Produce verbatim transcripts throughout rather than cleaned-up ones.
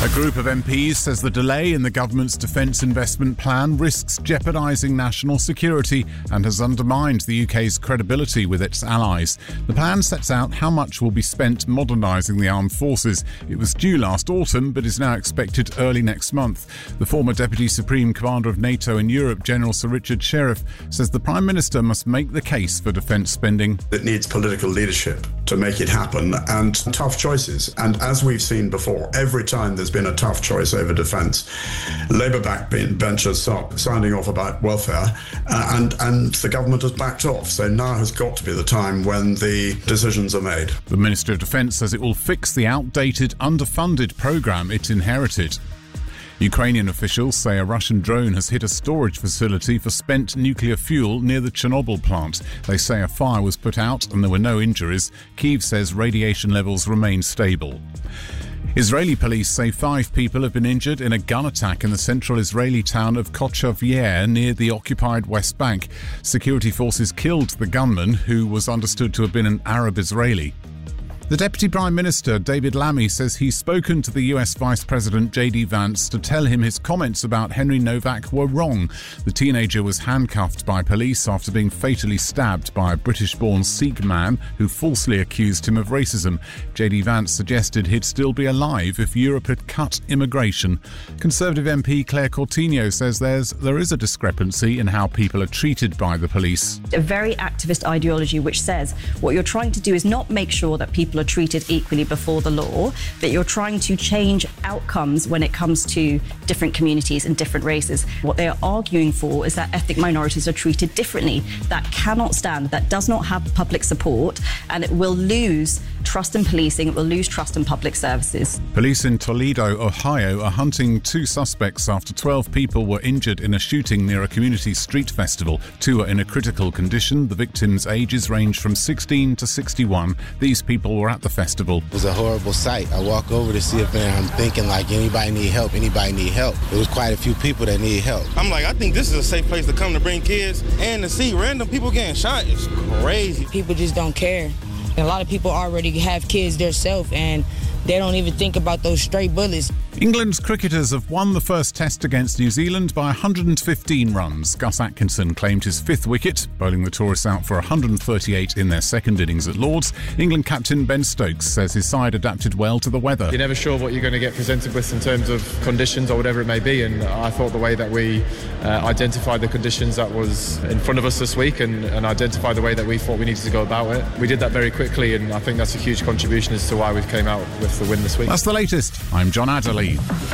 A group of M Ps says the delay in the government's defence investment plan risks jeopardising national security and has undermined the U K's credibility with its allies. The plan sets out how much will be spent modernising the armed forces. It was due last autumn, but is now expected early next month. The former Deputy Supreme Commander of NATO in Europe, General Sir Richard Sheriff, says the Prime Minister must make the case for defence spending. It needs political leadership to make it happen and tough choices. And as we've seen before, every time there's been a tough choice over defence, Labour backbenchers start sounding off about welfare uh, and, and the government has backed off. So now has got to be the time when the decisions are made. The Minister of Defence says it will fix the outdated, underfunded programme it inherited. Ukrainian officials say a Russian drone has hit a storage facility for spent nuclear fuel near the Chernobyl plant. They say a fire was put out and there were no injuries. Kyiv says radiation levels remain stable. Israeli police say five people have been injured in a gun attack in the central Israeli town of Kochav Yair near the occupied West Bank. Security forces killed the gunman, who was understood to have been an Arab Israeli. The Deputy Prime Minister, David Lammy, says he's spoken to the U S Vice President J D Vance to tell him his comments about Henry Novak were wrong. The teenager was handcuffed by police after being fatally stabbed by a British-born Sikh man who falsely accused him of racism. J D Vance suggested he'd still be alive if Europe had cut immigration. Conservative M P Claire Coutinho says there's there is a discrepancy in how people are treated by the police. A very activist ideology which says what you're trying to do is not make sure that people are treated equally before the law, but you're trying to change outcomes when it comes to different communities and different races. What they are arguing for is that ethnic minorities are treated differently. That cannot stand, that does not have public support, and it will lose trust in policing, it will lose trust in public services. Police in Toledo, Ohio are hunting two suspects after twelve people were injured in a shooting near a community street festival. Two are in a critical condition. The victims' ages range from sixteen to sixty-one. These people were at the festival. It was a horrible sight. I walk over to see if I'm thinking like anybody need help, anybody need help. There was quite a few people that need help. I'm like, I think this is a safe place to come to bring kids, and to see random people getting shot is crazy. People just don't care. A lot of people already have kids themselves, and they don't even think about those stray bullets. England's cricketers have won the first test against New Zealand by one hundred fifteen runs. Gus Atkinson claimed his fifth wicket, bowling the tourists out for one hundred thirty-eight in their second innings at Lord's. England captain Ben Stokes says his side adapted well to the weather. You're never sure what you're going to get presented with in terms of conditions or whatever it may be, and I thought the way that we uh, identified the conditions that was in front of us this week and, and identified the way that we thought we needed to go about it, we did that very quickly, and I think that's a huge contribution as to why we've came out with the win this week. That's the latest. I'm John Adderley.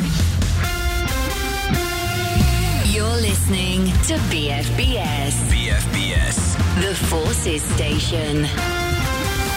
You're listening to B F B S. B F B S. The Forces Station.